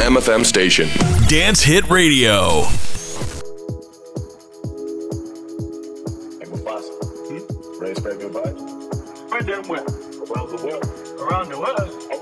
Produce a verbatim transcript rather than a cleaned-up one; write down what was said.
M F M station. Dance Hit Radio. Hey, Mufasa. Hmm? Ready to spread good vibes? Spread them where? Around the world. Around the world?